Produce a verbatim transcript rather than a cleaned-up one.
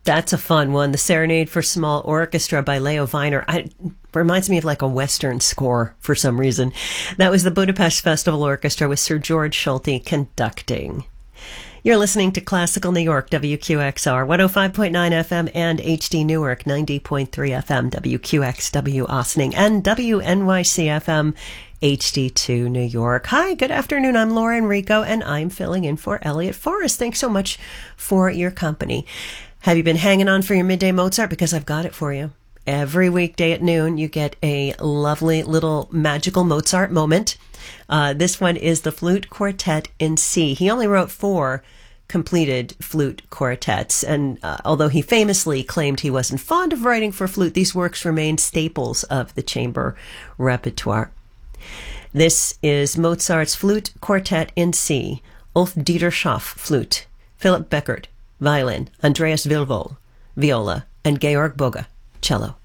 That's a fun one. The Serenade for Small Orchestra by Leo Weiner. I, reminds me of like a Western score for some reason. That was the Budapest Festival Orchestra with Sir George Schulte conducting. You're listening to Classical New York, W Q X R, one oh five point nine F M and H D Newark, ninety point three F M, W Q X W Ossining, and W N Y C F M, H D two New York. Hi, good afternoon. I'm Laura Enrico, and I'm filling in for Elliot Forrest. Thanks so much for your company. Have you been hanging on for your midday Mozart? Because I've got it for you. Every weekday at noon, you get a lovely little magical Mozart moment. Uh, this one is the Flute Quartet in C. He only wrote four completed flute quartets, and uh, although he famously claimed he wasn't fond of writing for flute, these works remain staples of the chamber repertoire. This is Mozart's Flute Quartet in C. Ulf Dieter Schaff, flute. Philip Beckert, violin. Andreas Vilvold, viola. And Georg Boga, cello.